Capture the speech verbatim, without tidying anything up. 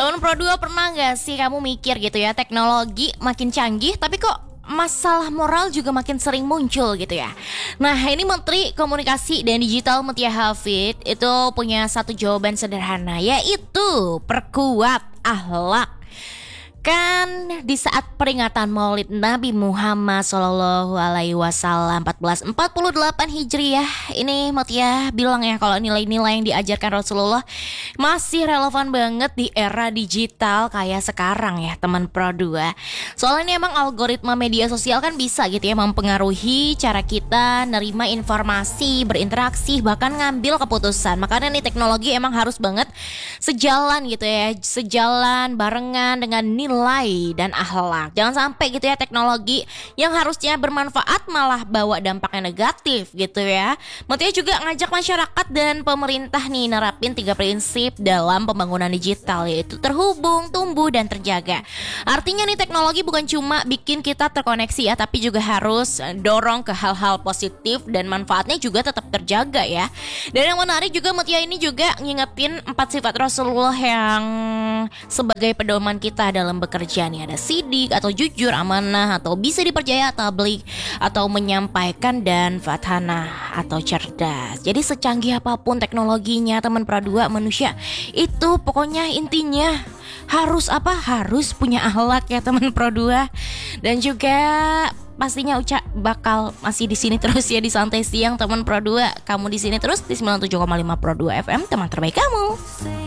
Teman Pro dua, pernah gak sih kamu mikir gitu ya, teknologi makin canggih tapi kok masalah moral juga makin sering muncul gitu ya. Nah, ini Menteri Komunikasi dan Digital Mutia Hafid itu punya satu jawaban sederhana, yaitu perkuat akhlak. Kan di saat peringatan Maulid Nabi Muhammad Shallallahu Alaihi Wasallam empat belas empat puluh delapan Hijriah, ini Mutia bilang ya kalau nilai-nilai yang diajarkan Rasulullah masih relevan banget di era digital kayak sekarang ya teman Pro dua. Soalnya ini emang algoritma media sosial kan bisa gitu ya mempengaruhi cara kita nerima informasi, berinteraksi, bahkan ngambil keputusan. Makanya nih teknologi emang harus banget sejalan gitu ya, sejalan barengan dengan nilai nilai dan akhlak. Jangan sampai gitu ya teknologi yang harusnya bermanfaat malah bawa dampaknya negatif gitu ya. Mutia juga ngajak masyarakat dan pemerintah nih nerapin tiga prinsip dalam pembangunan digital, yaitu terhubung, tumbuh, dan terjaga. Artinya nih teknologi bukan cuma bikin kita terkoneksi ya, tapi juga harus dorong ke hal-hal positif dan manfaatnya juga tetap terjaga ya. Dan yang menarik juga Mutia ini juga ngingetin empat sifat Rasulullah yang sebagai pedoman kita dalam bekerja nih. Ada sidik atau jujur, amanah atau bisa dipercaya, tabligh atau menyampaikan, dan fathanah atau cerdas. Jadi secanggih apapun teknologinya teman Pro dua, manusia itu pokoknya intinya harus apa? Harus punya akhlak ya teman Pro dua. Dan juga pastinya Uca bakal masih di sini terus ya di Santai Siang teman Pro dua. Kamu di sini terus di sembilan puluh tujuh koma lima Pro dua F M, teman terbaik kamu.